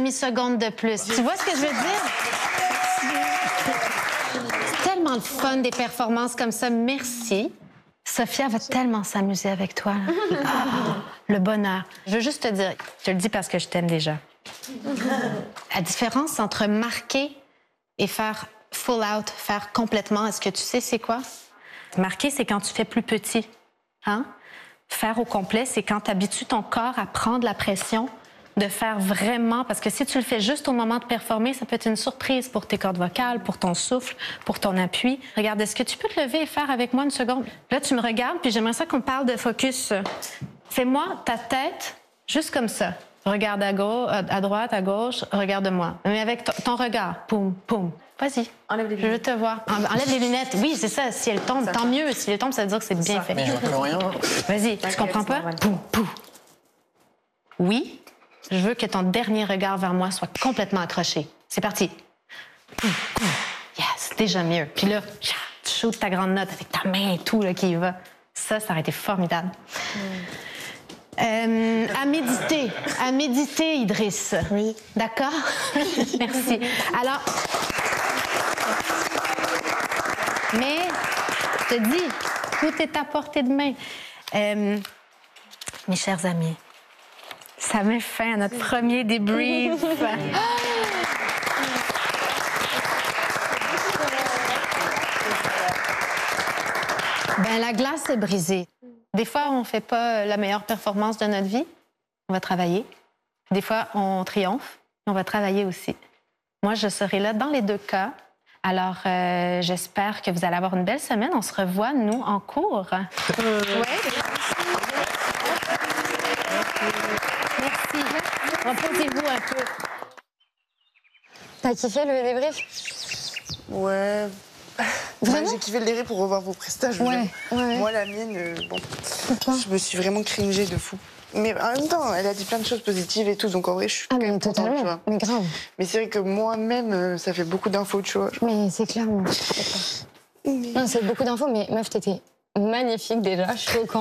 demi-seconde de plus. Tu vois ce que je veux dire? C'est tellement le fun des performances comme ça. Merci. Sophia va tellement s'amuser avec toi. Là. Le bonheur. Je veux juste te dire, je te le dis parce que je t'aime déjà. La différence entre marquer et faire full out, faire complètement, est-ce que tu sais c'est quoi? Marquer, c'est quand tu fais plus petit. Hein? Faire au complet, c'est quand tu habitues ton corps à prendre la pression de faire vraiment, parce que si tu le fais juste au moment de performer, ça peut être une surprise pour tes cordes vocales, pour ton souffle, pour ton appui. Regarde, est-ce que tu peux te lever et faire avec moi une seconde? Là, tu me regardes, puis j'aimerais ça qu'on parle de focus. Fais-moi ta tête juste comme ça. Regarde à gauche, à droite, à gauche, regarde-moi. Mais avec ton regard. Poum, poum. Vas-y. Enlève les lunettes. Je veux te voir. Enlève les lunettes. Oui, c'est ça. Si elles tombent, tant mieux. Si elles tombent, ça veut dire que c'est bien fait. Mais je vois plus rien. Vas-y, tu comprends pas? Poum, poum. Oui, je veux que ton dernier regard vers moi soit complètement accroché. C'est parti. Poum, poum. Yes, déjà mieux. Puis là, tu shootes ta grande note avec ta main et tout là, qui y va. Ça aurait été formidable. À méditer, Idriss. Oui. D'accord? Merci. Alors, mais, je te dis, tout est à portée de main. Mes chers amis, ça met fin à notre premier débrief. Ben, la glace est brisée. Des fois, on ne fait pas la meilleure performance de notre vie. On va travailler. Des fois, on triomphe. On va travailler aussi. Moi, je serai là dans les deux cas. Alors, j'espère que vous allez avoir une belle semaine. On se revoit, nous, en cours. Ouais. Merci. Reposez-vous un peu. T'as kiffé le débrief? Ouais. Vraiment? J'ai kiffé le débrief pour revoir vos prestages. Ouais. Moi, la mienne, bon. Pourquoi? Je me suis vraiment cringée de fou. Mais en même temps, elle a dit plein de choses positives et tout, donc en vrai, je suis Ah, quand mais même contente, tu totalement. vois. Mais grave. Mais c'est vrai que moi-même, ça fait beaucoup d'infos, tu vois. Mais c'est clair, moi. Non, c'est beaucoup d'infos, mais meuf, t'étais magnifique déjà, choquant.